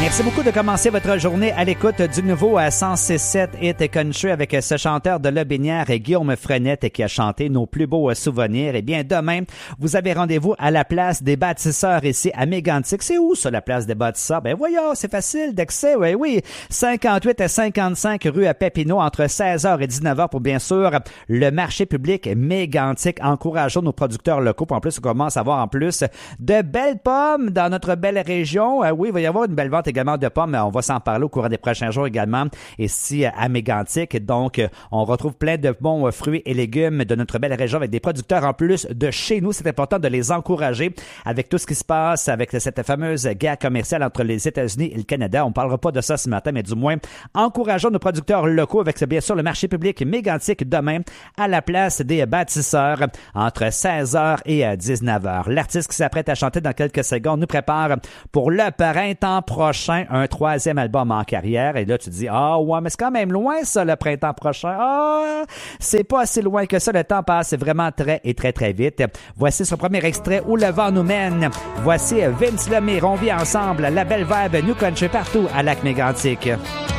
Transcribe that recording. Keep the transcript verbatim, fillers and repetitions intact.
Merci beaucoup de commencer votre journée à l'écoute du nouveau à cent six sept Hit Country avec ce chanteur de Lotbinière, Guillaume Frenette, qui a chanté nos plus beaux souvenirs. Eh bien, demain, vous avez rendez-vous à la place des bâtisseurs ici à Mégantic. C'est où ça, la place des bâtisseurs? Ben voyons, c'est facile d'accès, oui, oui. cinquante-huit à cinquante-cinq rue à Papineau, entre seize heures et dix-neuf heures pour, bien sûr, le marché public Mégantic. Encourageons nos producteurs locaux. Puis en plus, on commence à avoir en plus de belles pommes dans notre belle région. Euh, oui, il va y avoir une belle vente également de pommes. On va s'en parler au cours des prochains jours également ici à Mégantic. Donc, on retrouve plein de bons fruits et légumes de notre belle région avec des producteurs en plus de chez nous. C'est important de les encourager avec tout ce qui se passe avec cette fameuse guerre commerciale entre les États-Unis et le Canada. On ne parlera pas de ça ce matin, mais du moins, encourageons nos producteurs locaux avec, bien sûr, le marché public Mégantic demain à la place des bâtisseurs entre seize heures et dix-neuf heures. L'artiste qui s'apprête à chanter dans quelques secondes nous prépare pour le printemps prochain un troisième album en carrière. Et là, tu te dis, ah ouais, mais c'est quand même loin ça, le printemps prochain. Ah, c'est pas assez loin que ça. Le temps passe vraiment très et très très vite. Voici son premier extrait, Où le vent nous mène. Voici Vince Lemire. On vit ensemble la belle vibe New Country partout à Lac-Mégantic.